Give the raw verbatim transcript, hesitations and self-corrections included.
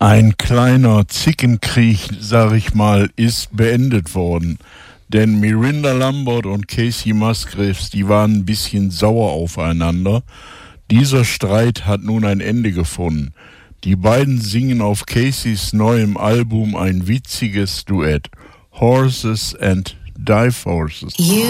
Ein kleiner Zickenkrieg, sag ich mal, ist beendet worden. Denn Miranda Lambert und Kacey Musgraves, die waren ein bisschen sauer aufeinander. Dieser Streit hat nun ein Ende gefunden. Die beiden singen auf Kaceys neuem Album ein witziges Duett. Horses and Dive Horses. You